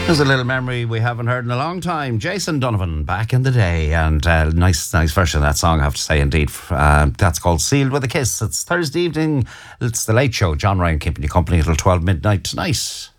There's a little memory we haven't heard in a long time. Jason Donovan, back in the day, and nice version of that song, I have to say, indeed. That's called Sealed with a Kiss. It's Thursday evening. It's the Late Show. John Ryan keeping you company until 12 midnight tonight.